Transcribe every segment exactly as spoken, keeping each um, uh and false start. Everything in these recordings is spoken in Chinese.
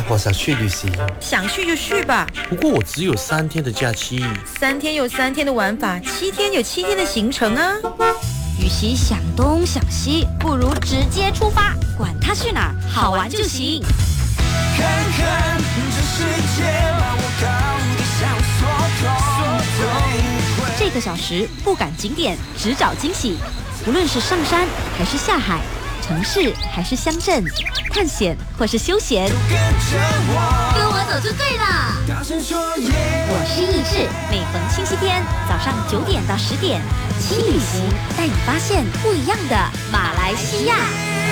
我想去旅行。 想去就去吧。 不过我只有三天的假期。 三天有三天的玩法，七天有七天的行程啊。 与其想东想西，不如直接出发，管他去哪儿，好玩就行。 看看这世界，把我搞得像缩头。 这个小时不赶景点，只找惊喜。无论是上山还是下海，城市还是乡镇，探险或是休闲， 跟着我， 跟我走就对了。 大声说耶！ 我是易志，每逢星期天早上九点到十点，轻旅行带你发现不一样的马来西亚。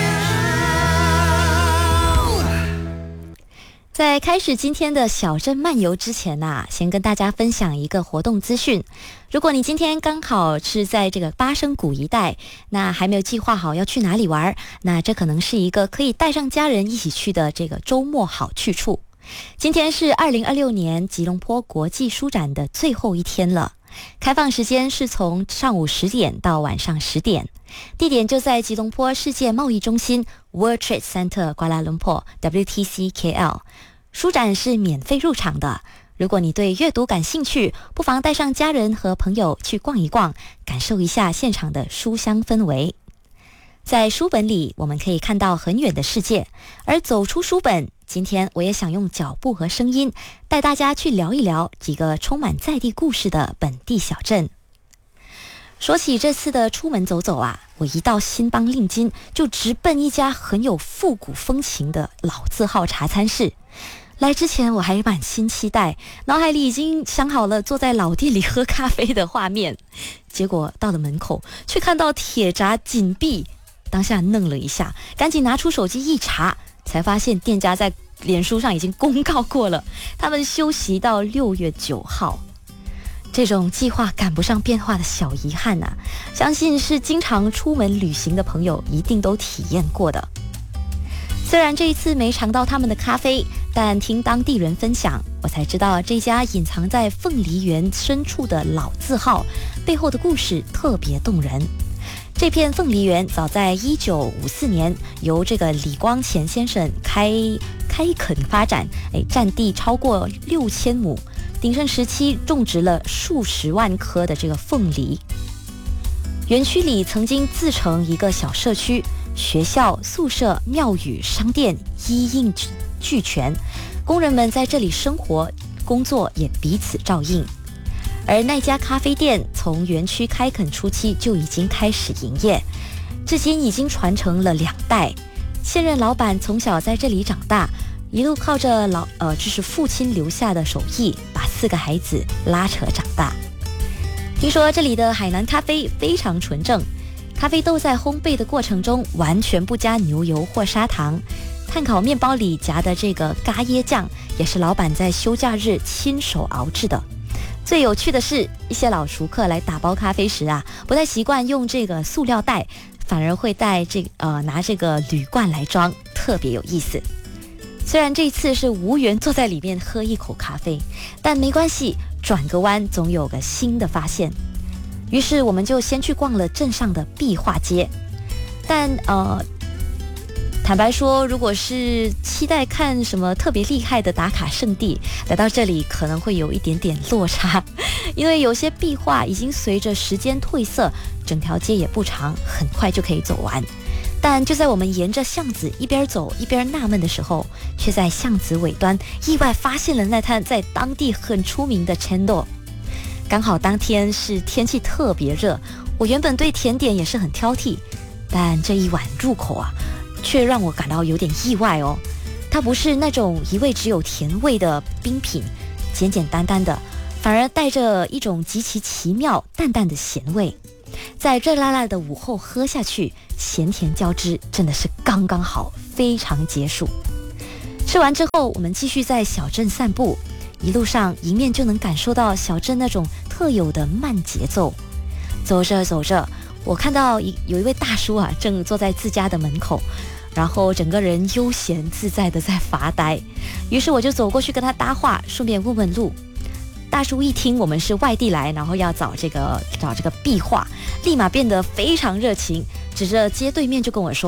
在开始今天的小镇漫游之前啊，先跟大家分享一个活动资讯。如果你今天刚好是在这个巴生谷一带，那还没有计划好要去哪里玩，那这可能是一个可以带上家人一起去的这个周末好去处。今天是二零二六年吉隆坡国际书展的最后一天了，开放时间是从上午十点到晚上十点，地点就在吉隆坡世界贸易中心 World Trade Center 瓜拉伦坡 W T C K L。 书展是免费入场的，如果你对阅读感兴趣，不妨带上家人和朋友去逛一逛，感受一下现场的书香氛围。在书本里，我们可以看到很远的世界，而走出书本，今天我也想用脚步和声音带大家去聊一聊几个充满在地故事的本地小镇。说起这次的出门走走啊，我一到新邦令金就直奔一家很有复古风情的老字号茶餐室。来之前我还满心期待，脑海里已经想好了坐在老店里喝咖啡的画面，结果到了门口却看到铁闸紧闭，当下愣了一下，赶紧拿出手机一查，才发现店家在脸书上已经公告过了，他们休息到六月九号。这种计划赶不上变化的小遗憾啊，相信是经常出门旅行的朋友一定都体验过的。虽然这一次没尝到他们的咖啡，但听当地人分享，我才知道这家隐藏在凤梨园深处的老字号背后的故事特别动人。这片凤梨园早在一九五四年由这个李光前先生开开垦发展，哎，占地超过六千亩，鼎盛时期种植了数十万棵的这个凤梨。园区里曾经自成一个小社区，学校、宿舍、庙宇、商店一应俱全，工人们在这里生活、工作也彼此照应。而那家咖啡店从园区开垦初期就已经开始营业，至今已经传承了两代。现任老板从小在这里长大，一路靠着老呃，就是父亲留下的手艺，把四个孩子拉扯长大。听说这里的海南咖啡非常纯正，咖啡豆在烘焙的过程中完全不加牛油或砂糖，炭烤面包里夹的这个咖椰酱也是老板在休假日亲手熬制的。最有趣的是，一些老熟客来打包咖啡时啊，不太习惯用这个塑料袋，反而会带这个呃拿这个铝罐来装，特别有意思。虽然这次是无缘坐在里面喝一口咖啡，但没关系，转个弯总有个新的发现。于是我们就先去逛了镇上的壁画街，但呃，坦白说，如果是期待看什么特别厉害的打卡圣地，来到这里可能会有一点点落差，因为有些壁画已经随着时间褪色，整条街也不长，很快就可以走完。但就在我们沿着巷子一边走一边纳闷的时候，却在巷子尾端意外发现了那摊在当地很出名的 chendol。刚好当天是天气特别热，我原本对甜点也是很挑剔，但这一碗入口啊，却让我感到有点意外哦。它不是那种一味只有甜味的冰品，简简单单的，反而带着一种极其奇妙淡淡的咸味。在热辣辣的午后喝下去，咸甜交织，真的是刚刚好，非常解暑。吃完之后，我们继续在小镇散步，一路上迎面就能感受到小镇那种特有的慢节奏。走着走着，我看到一有一位大叔啊，正坐在自家的门口，然后整个人悠闲自在的在发呆。于是我就走过去跟他搭话，顺便问问路。大叔一听我们是外地来，然后要找这个找这个壁画，立马变得非常热情，指着街对面就跟我说：“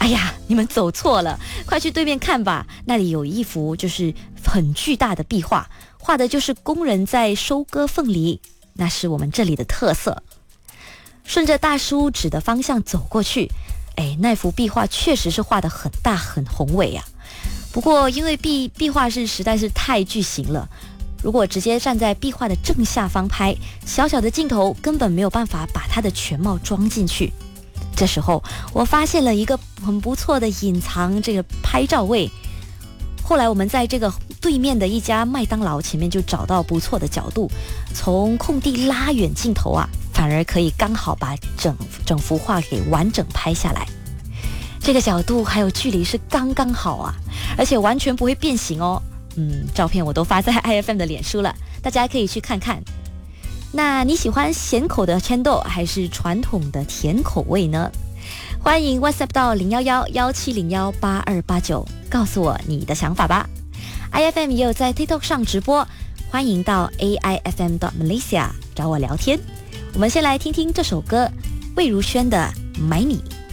哎呀，你们走错了，快去对面看吧，那里有一幅就是很巨大的壁画，画的就是工人在收割凤梨，那是我们这里的特色。顺着大叔指的方向走过去，哎，那幅壁画确实是画得很大很宏伟啊。不过因为壁壁画是实在是太巨型了，如果直接站在壁画的正下方拍，小小的镜头根本没有办法把它的全貌装进去。这时候我发现了一个很不错的隐藏这个拍照位，后来我们在这个对面的一家麦当劳前面就找到不错的角度，从空地拉远镜头啊，反而可以刚好把整整幅画给完整拍下来。这个角度还有距离是刚刚好啊，而且完全不会变形哦。嗯，照片我都发在 I F M 的脸书了，大家可以去看看。那你喜欢咸口的圈豆还是传统的甜口味呢？欢迎 WhatsApp 到零一一一七零一八二八九，告诉我你的想法吧。I F M 也有在 TikTok 上直播，欢迎到 A I F M dot Malaysia 找我聊天。我们先来听听这首歌，魏如萱的《买你》。